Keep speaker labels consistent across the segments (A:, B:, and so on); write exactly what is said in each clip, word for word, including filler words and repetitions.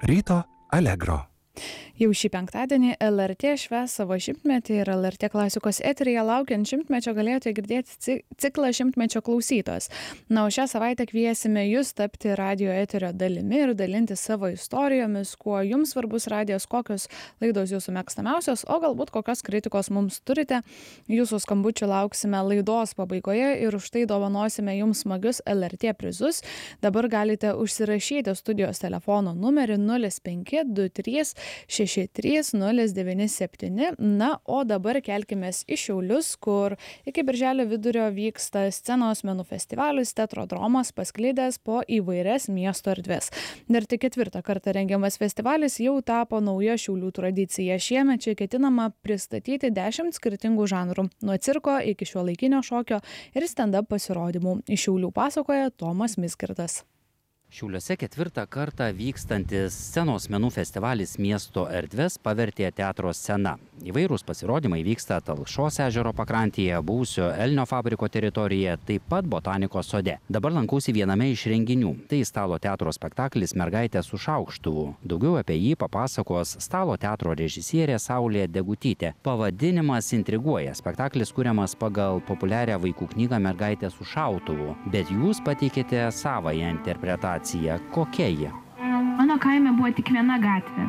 A: Ryto Allegro.
B: Jau šį penktadienį L R T švęs savo šimtmetį ir L R T klasikos eteryje laukiant šimtmečio galėjote girdėti ciklą šimtmečio klausytojas. Na, o šią savaitę kviesime jūs tapti radio eterio dalimi ir dalinti savo istorijomis, kuo jums svarbus radijas, kokios laidos jūsų mėgstamiausios, o galbūt kokios kritikos mums turite. Jūsų skambučių lauksime laidos pabaigoje ir už tai dovanosime jums smagius L R T prizus. Dabar galite užsirašyti studijos telefono numerį nulis penki du trys šeši trys nulis devyni septyni. Na, o dabar kelkimės į Šiaulius, kur iki birželio vidurio vyksta scenos menų festivalis Teatrodromas, pasklidęs po įvairias miesto erdves. Dar tik ketvirtą kartą rengiamas festivalis jau tapo nauja Šiaulių tradicija. Šiemet čia ketinama pristatyti dešimt skirtingų žanrų, nuo cirko iki šiuolaikinio šokio ir stand-up pasirodymų. Iš Šiaulių pasakoja Tomas Mizgirdas.
C: Šiauliuose ketvirtą kartą vykstantis scenos menų festivalis miesto erdves pavertė teatro scena. Įvairūs pasirodymai vyksta Talkšos ežero pakrantėje, buvusio Elnio fabriko teritorijoje, taip pat botanikos sode. Dabar lankausi viename iš renginių. Tai stalo teatro spektaklis Mergaitė su šaukštuvu. Daugiau apie jį papasakos stalo teatro režisierė Saulė Degutytė. Pavadinimas intriguoja. Spektaklis kuriamas pagal populiarią vaikų knygą Mergaitė su šautuvu, bet jūs pateikėte savąją interpretaciją. Kokia jie?
D: Mano kaime buvo tik viena gatvė.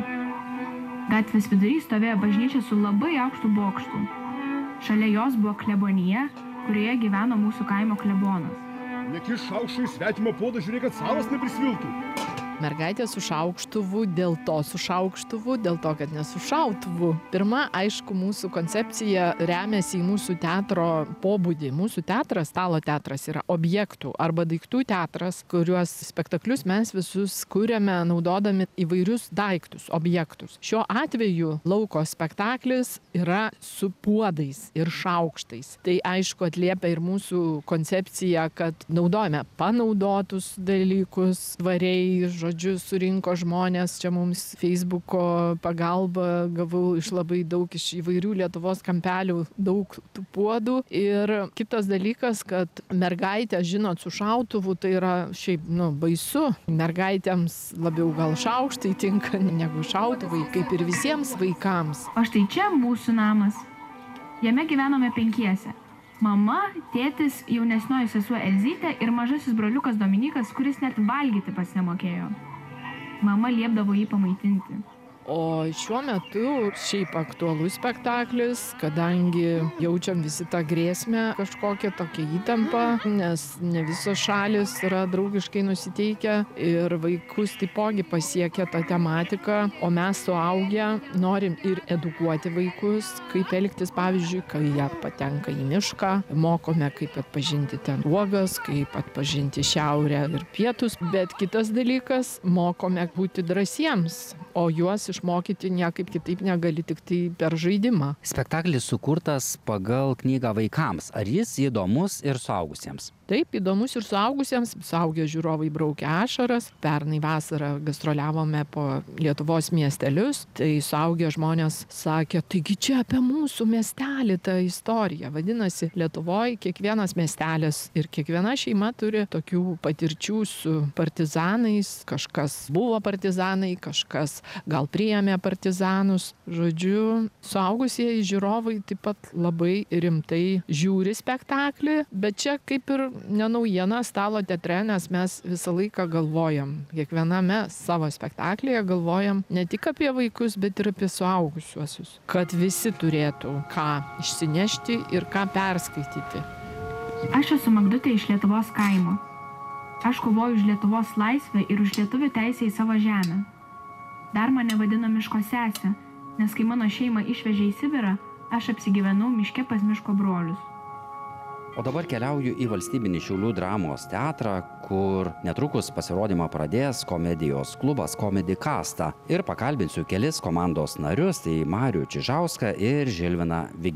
D: Gatvės vidury stovėjo bažnyčia su labai aukštu bokštu. Šalia jos buvo klebonija, kurioje gyveno mūsų kaimo klebonas.
E: Nekiš šaukštų į svetimą puodą, žiūrėk, kad savas neprisviltų.
F: Mergaitė su šaukštuvu, dėl to su šaukštuvu, dėl to, kad ne su šautuvu. Pirma, aišku, mūsų koncepcija remiasi į mūsų teatro pobūdį. Mūsų teatras, stalo teatras, yra objektų arba daiktų teatras, kuriuos spektaklius mes visus kuriame naudodami įvairius daiktus, objektus. Šiuo atveju lauko spektaklis yra su puodais ir šaukštais. Tai aišku atliepia ir mūsų koncepciją, kad naudojame panaudotus dalykus, tvariai, žodžiu, surinko žmonės, čia mums Facebooko pagalba gavau iš labai daug, iš įvairių Lietuvos kampelių daug tų puodų. Ir kitas dalykas, kad mergaitė, žinot, su šautuvu, tai yra šiaip, nu, baisu. Mergaitėms labiau gal šaukštai tinka negu šautuvai, kaip ir visiems vaikams.
D: O štai čia mūsų namas. Jame gyvenome penkiese. Mama, tėtis, jaunesnioji sesuo Elzytė ir mažasis broliukas Dominikas, kuris net valgyti pats nemokėjo. Mama liepdavo jį pamaitinti.
F: O šiuo metu šiaip aktualus spektaklis, kadangi jaučiam visi tą grėsmę, kažkokią tokią įtampą, nes ne visos šalis yra draugiškai nusiteikę ir vaikus taipogi pasiekia tą tematiką, o mes suaugę norim ir edukuoti vaikus, kaip elgtis, pavyzdžiui, kai jie patenka į mišką, mokome, kaip atpažinti ten uogas, kaip atpažinti šiaurę ir pietus, bet kitas dalykas, mokome būti drąsiems, o juos išmokyti niekaip kitaip negali, tik tai per žaidimą.
C: Spektaklis sukurtas pagal knygą vaikams. Ar jis įdomus ir suaugusiems?
F: Taip, įdomus ir suaugusiems. Suaugę žiūrovai braukia ašaras. Pernai vasarą gastroliavome po Lietuvos miestelius. Tai suaugę žmonės sakė, taigi čia apie mūsų miestelį ta istorija. Vadinasi, Lietuvoje kiekvienas miestelis ir kiekviena šeima turi tokių patirčių su partizanais. Kažkas buvo partizanai, kažkas gal priėmė partizanus. Žodžiu, suaugusieji žiūrovai taip pat labai rimtai žiūri spektaklį, bet čia kaip ir nenaujiena stalo teatre, nes mes visą laiką galvojam, kiekviename savo spektaklyje galvojam ne tik apie vaikus, bet ir apie suaugusiuosius, kad visi turėtų ką išsinešti ir ką perskaityti.
D: Aš esu Magdutė iš Lietuvos kaimo. Aš kovoju už Lietuvos laisvę ir už lietuvių teisę į savo žemę. Dar mane vadino miško sesė, nes kai mano šeima išvežė į Sibirą, aš apsigyvenau miške pas miško brolius.
C: O dabar keliauju į valstybinį Šiaulių dramos teatrą, kur netrukus pasirodymą pradės komedijos klubas Komedi Kasta. Ir pakalbinsiu kelis komandos narius, tai Marių Čižauską ir Žilviną Vigelį.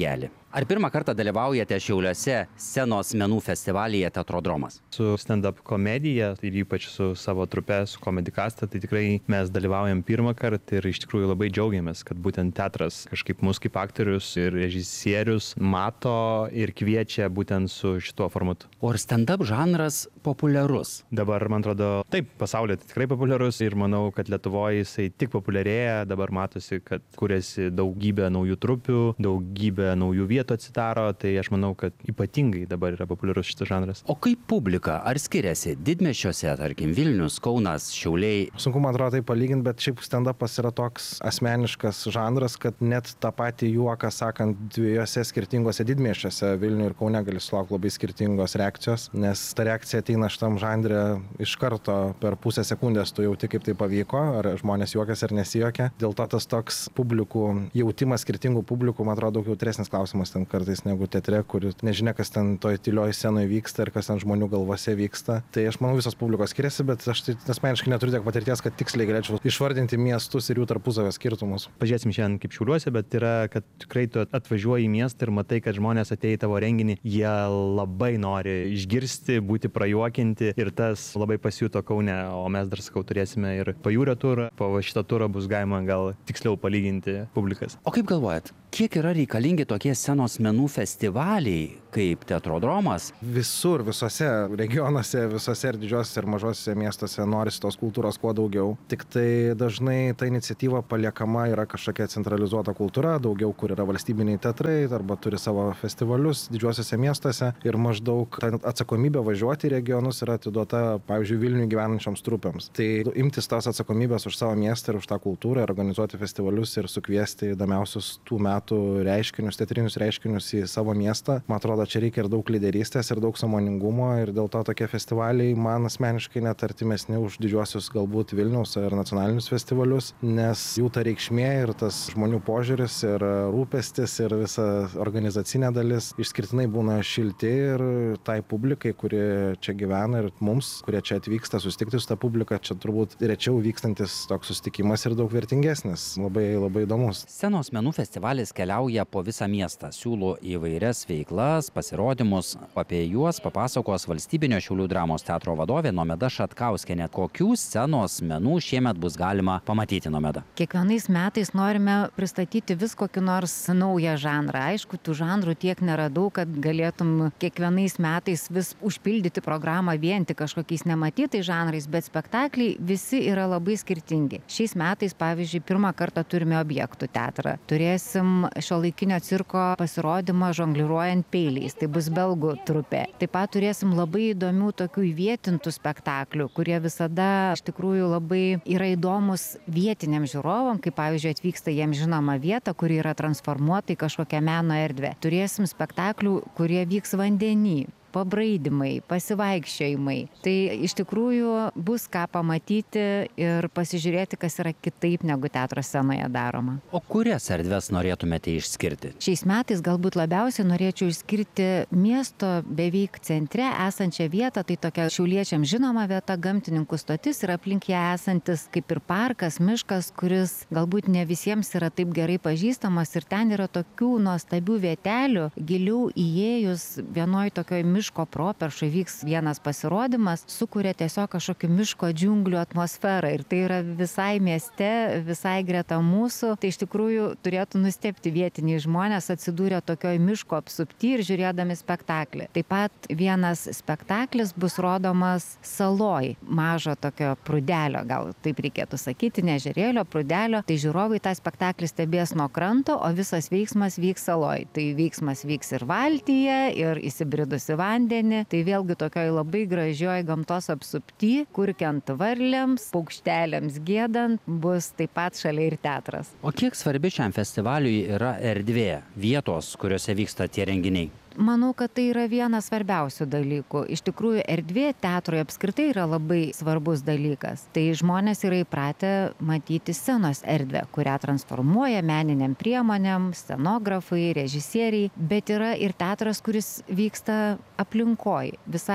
C: Ar pirmą kartą dalyvaujate Šiauliuose scenos menų festivalyje Teatrodromas?
A: Su stand-up komedija ir ypač su savo trupe, su Komedikasta, tai tikrai mes dalyvaujam pirmą kartą ir iš tikrųjų labai džiaugiamės, kad būtent teatras kažkaip mus kaip aktorius ir režisierius mato ir kviečia būtent su šituo formatu.
C: O ar stand-up žanras populiarus?
A: Dabar, man atrodo, taip, pasaulyje tai tikrai populiarus ir manau, kad Lietuvoje jisai tik populiarėja. Dabar matosi, kad kuriasi daugybė naujų trupių, daugybė naujų vietų atsidaro, tai aš manau, kad ypatingai dabar yra populiarus šitas žanras.
C: O kaip publika, ar skiriasi didmiesčiuose, tarkim Vilnius, Kaunas, Šiauliai?
G: Sunku, man atrodo, tai palyginti, bet šiaip stand-upas yra toks asmeniškas žanras, kad net tą patį juoką sakant dviejose skirtingose didmiesčiuose, Vilniuje ir Kaune, gali sulaukti labai skirtingos reakcijos, nes ta reakcija ateina šitam žanre iš karto per pusę sekundės, tu jauti, kaip tai pavyko, ar žmonės juokiasi ar nesijuokia. Dėl to tas toks publikų jautimas skirtingų publikų, man atrodo, daug jautresnis klausimas ten kartais negu teatre, kur nežinia, kas ten toj tylioj scenoje vyksta ir kas ten žmonių galvose vyksta. Tai aš manau, visos publikos skiriasi, bet aš tai asmeniškai neturiu tiek patirties, kad tiksliai galėčiau išvardinti miestus ir jų tarpusavio skirtumus.
A: Pažiūrėsim šiandien kaip Šiauliuose, bet yra, kad tikrai tu atvažiuoji į miestą ir matai, kad žmonės atėję į tavo renginį, jie labai nori išgirsti, būti prajuokinti ir tas labai pasijuto Kaune, o mes dar, sakau, turėsime ir pajūrio turą. Po šitą turą bus galima gal tiksliau palyginti publikas.
C: O kaip galvojat, kiek yra reikalingi tokie scenos menų festivaliai kaip Teatrodromas?
G: Visur, visose regionuose, visose ir didžiosiuose ir mažosiuose miestuose norisi tos kultūros kuo daugiau. Tik tai dažnai ta iniciatyva paliekama yra kažkokia centralizuota kultūra, daugiau kur yra valstybiniai teatrai arba turi savo festivalius didžiosiuose miestuose ir maždaug ta atsakomybė važiuoti į regionus yra atiduota, pavyzdžiui, Vilniuje gyvenančioms trupėms. Tai imtis tos atsakomybės už savo miestą ir už tą kultūrą, organizuoti festivalius ir sukviesti įdomiausius tų metų reiškinius, teatrinius reiškinius į savo miestą. Man atrodo, čia reikia ir daug lyderystės, ir daug sąmoningumo ir dėl to tokie festivaliai man asmeniškai net artimesni už didžiuosius galbūt Vilniaus ar nacionalinius festivalius, nes jų ta reikšmė ir tas žmonių požiūris ir rūpestis ir visa organizacinė dalis išskirtinai būna šilti ir tai publikai, kuri čia gyvena ir mums, kurie čia atvyksta susitikti su ta publika, čia turbūt rečiau vykstantis toks susitikimas ir daug vertingesnis, labai labai įdomus.
C: Scenos menų festivalis keliauja po visą miestą, siūlo įvairias veiklas, pasirodymus. Apie juos papasakos Valstybinio Šiaulių dramos teatro vadovė Nomeda Šatkauskienė. Kokių scenos menų šiemet bus galima pamatyti, Nomeda?
H: Kiekvienais metais norime pristatyti vis kokį nors naują žanrą. Aišku, tų žanrų tiek nėra daug, kad galėtum kiekvienais metais vis užpildyti programą vien tik kažkokiais nematytais žanrais, bet spektakliai visi yra labai skirtingi. Šiais metais, pavyzdžiui, pirmą kartą turime objektų teatrą. Turėsim šiuolaikinio cirko pasirodymą žongliruojant peiliais, tai bus belgų trupė. Taip pat turėsim labai įdomių tokių įvietintų spektaklių, kurie visada iš tikrųjų labai yra įdomus vietiniam žiūrovam, kaip pavyzdžiui atvyksta jiems žinoma vieta, kuri yra transformuota į kažkokią meno erdvę. Turėsim spektaklių, kurie vyks vandenį. Pabraidymai, pasivaikščiojimai. Tai iš tikrųjų bus ką pamatyti ir pasižiūrėti, kas yra kitaip negu teatro scenoje daroma.
C: O kurias erdves norėtumėte išskirti?
H: Šiais metais galbūt labiausiai norėčiau išskirti miesto beveik centre esančią vietą, tai tokia šiauliečiams žinoma vieta, gamtininkų stotis ir aplink ją esantis kaip ir parkas, miškas, kuris galbūt ne visiems yra taip gerai pažįstamas ir ten yra tokių nuostabių vietelių, giliau įėjus vienoj tokioj miško properšai vyks vienas pasirodymas, sukuria tiesiog kažkokį miško džiunglių atmosferą ir tai yra visai mieste, visai greta mūsų. Tai iš tikrųjų turėtų nustebti vietiniai žmonės atsidūrę tokioj miško apsupty ir žiūrėdami spektaklį. Taip pat vienas spektaklis bus rodomas saloj, mažo tokio prūdelio, gal taip reikėtų sakyti, ne ežerėlio, prūdelio. Tai žiūrovai tą spektaklį stebės nuo kranto, o visas veiksmas vyks saloj. Tai veiksmas vyks ir valtyje, ir įsibridusi vandenį, tai vėlgi tokioj labai gražioj gamtos apsupty, kurkiant varlėms, paukšteliams giedant, bus taip pat šalia ir teatras.
C: O kiek svarbi šiam festivaliui yra erdvė, vietos, kuriuose vyksta tie renginiai?
H: Manau, kad tai yra vienas svarbiausių dalykų. Iš tikrųjų, erdvė teatroje apskritai yra labai svarbus dalykas. Tai žmonės yra įpratę matyti scenos erdvę, kurią transformuoja meniniam priemonėm, scenografai, režisieriai, bet yra ir teatras, kuris vyksta aplinkoj, visai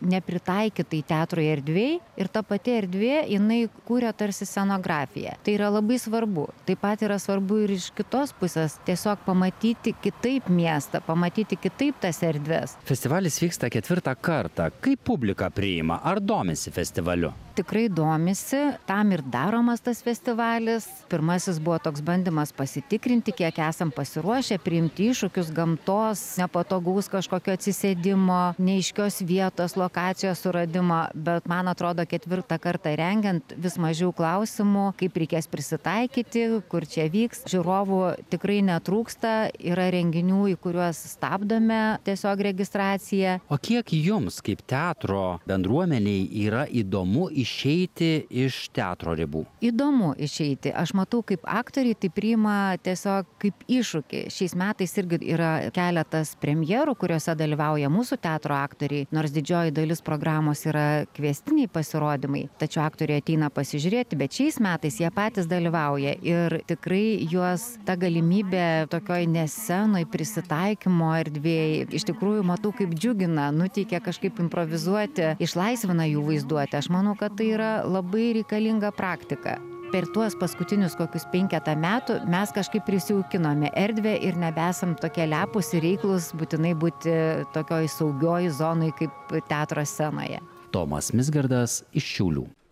H: nepritaikytai teatrui erdvėj ir ta pati erdvė, jinai kūrė tarsi scenografiją. Tai yra labai svarbu. Taip pat yra svarbu ir iš kitos pusės tiesiog pamatyti kitaip miestą, pamatyti kitaip tas erdvės.
C: Festivalis vyksta ketvirtą kartą. Kaip publika priima? Ar domisi festivaliu?
H: Tikrai domisi, tam ir daromas tas festivalis. Pirmasis buvo toks bandymas pasitikrinti, kiek esam pasiruošę priimti iššūkius gamtos, nepatogaus kažkokio atsisėdimo, neaiškios vietos, lokacijos suradimo, bet man atrodo ketvirtą kartą rengiant vis mažiau klausimų, kaip reikės prisitaikyti, kur čia vyks. Žiūrovų tikrai netrūksta, yra renginių, į kuriuos stabdome tiesiog registraciją.
C: O kiek jums, kaip teatro bendruomeniai, yra įdomu išeiti iš teatro ribų?
H: Įdomu išeiti. Aš matau, kaip aktoriai tai priima tiesiog kaip iššūkį. Šiais metais irgi yra keletas premjerų, kuriuose dalyvauja mūsų teatro aktoriai, nors didžioji dalis programos yra kviestiniai pasirodymai, tačiau aktoriai ateina pasižiūrėti, bet šiais metais jie patys dalyvauja ir tikrai juos ta galimybė tokioj nesenoj prisitaikymo erdvėj, iš tikrųjų matau, kaip džiugina, nuteikia kažkaip improvizuoti, išlaisvina jų vaizduotę. Aš manau, kad tai yra labai reikalinga praktika. Per tuos paskutinius kokius penketą metų mes kažkaip prisijaukinome erdvę ir nebesam tokie lepūs ir reiklus būtinai būti tokioj saugioj zonoj kaip teatro scenoje.
C: Tomas Misgardas iš Šiaulių.